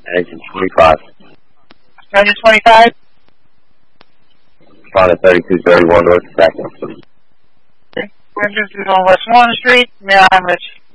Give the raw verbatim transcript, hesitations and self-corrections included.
Engine twenty-five. Engine twenty-five? Honda thirty-two thirty-one North Sackville. Okay. Engine is on West one Street, Maryland, Rich.